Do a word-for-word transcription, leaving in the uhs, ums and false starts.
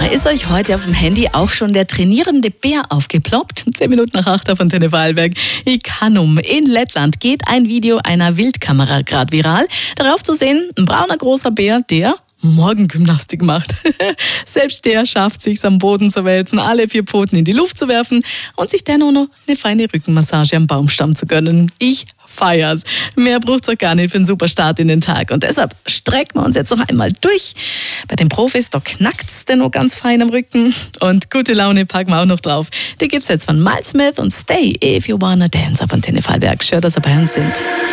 Ist euch heute auf dem Handy auch schon der trainierende Bär aufgeploppt? Zehn Minuten nach acht auf Antenne Vorarlberg. I Kanum in Lettland geht ein Video einer Wildkamera gerade viral. Darauf zu sehen, ein brauner großer Bär, der Morgengymnastik macht. Selbst der schafft sich's am Boden zu wälzen, alle vier Pfoten in die Luft zu werfen und sich dann auch noch eine feine Rückenmassage am Baumstamm zu gönnen. Ich feier's. Mehr braucht's doch gar nicht für einen super Start in den Tag. Und deshalb strecken wir uns jetzt noch einmal durch. Bei den Profis, da knackt's denn noch ganz fein am Rücken. Und gute Laune packen wir auch noch drauf. Die gibt's jetzt von Miles Smith und Stay If You Wanna Dance auf Antenne Vorarlberg. Schön, dass ihr bei uns sind.